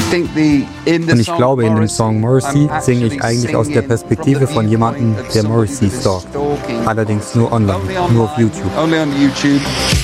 Und ich glaube, in dem Song Morrissey singe ich eigentlich aus der Perspektive von jemandem, der Morrissey stalkt. Allerdings nur online, nur auf YouTube.